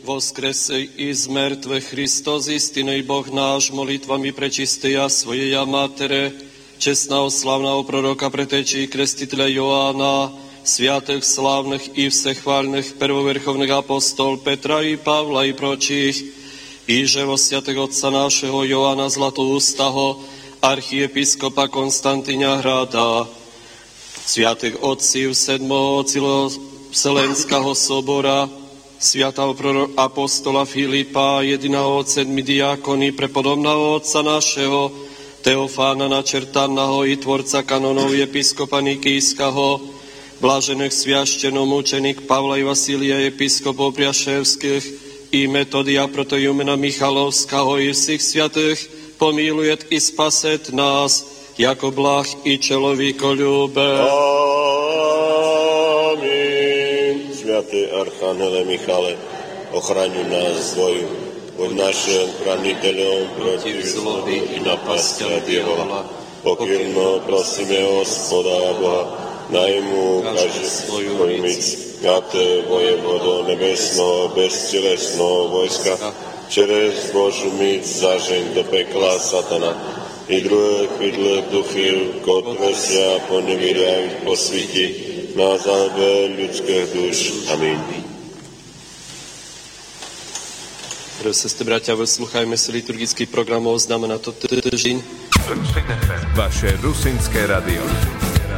Voskresej i z mŕtvych Hristos, istinej Boh náš, molitvami prečistej a svojej Matere, čestného slávneho proroka, pretečí krestiteľa Joána, sviatých slávnych i všechválnych prvoverchovných apostol Petra i Pavla i pročích, i že vo sviatých otca našeho Joána Zlatoústaho, archiepiskopa Konstantína Hrada, sviatých otcів sedmého Vselenského sobora, sviatého apostola Filipa, jediného sedmi diákony, prepodobného otca našeho, Teofána načertaného i tvorca kanonov episkopa Nikijského, blažených sviaštenom učeník Pavla i Vasília episkopov Priaševských i Metodia protojumena Michalovského i všich sviatých, pomiluje i spaset nás, jako blah i člověkoľúbe. Sviatý Archangele Michale, ochraňuj nás zvoju, buď našim chraniteľom proti zlovi i napastia diavola. Pokylno prosíme Hospoda Boha, najmu ukáže svoju mic, Káte vojevodo nebesného, beztelesného vojska, čerez Božu mic zažeň do pekla satana, i druhé chvídle duchy, ktoré sa ponevírajú po sviti, na záver ľudských duš. Amen. Drahí sestry, bratia, vyslúchajme si liturgický program, oznáme na to týždeň. Vaše rusinské radio.